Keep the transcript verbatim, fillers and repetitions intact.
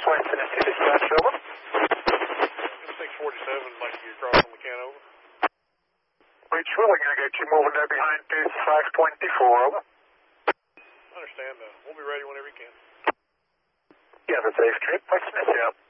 West Tennessee dispatch, over. six forty-seven, like you across on the can over. Reach Willie, gonna get you moving there behind five twenty-four, over. I understand. Uh, we'll be ready whenever you can. You have a safe trip. West Tennessee, up.